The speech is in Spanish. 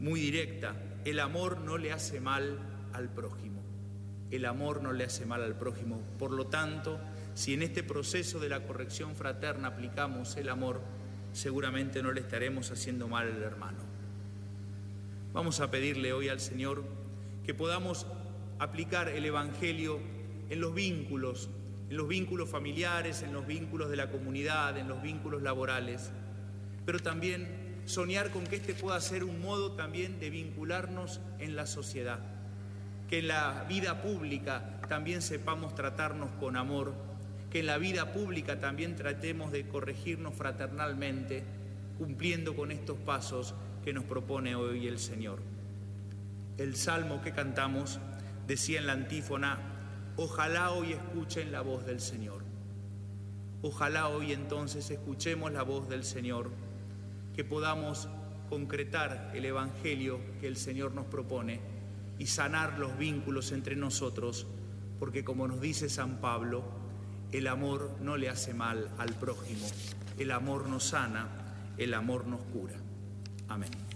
muy directa: el amor no le hace mal al prójimo. El amor no le hace mal al prójimo. Por lo tanto, si en este proceso de la corrección fraterna aplicamos el amor, seguramente no le estaremos haciendo mal al hermano. Vamos a pedirle hoy al Señor que podamos aplicar el Evangelio en los vínculos familiares, en los vínculos de la comunidad, en los vínculos laborales, pero también soñar con que este pueda ser un modo también de vincularnos en la sociedad, que en la vida pública también sepamos tratarnos con amor, que en la vida pública también tratemos de corregirnos fraternalmente, cumpliendo con estos pasos que nos propone hoy el Señor. El salmo que cantamos decía en la antífona: ojalá hoy escuchen la voz del Señor. Ojalá hoy entonces escuchemos la voz del Señor, que podamos concretar el Evangelio que el Señor nos propone y sanar los vínculos entre nosotros, porque como nos dice San Pablo, el amor no le hace mal al prójimo, el amor nos sana, el amor nos cura. Amén.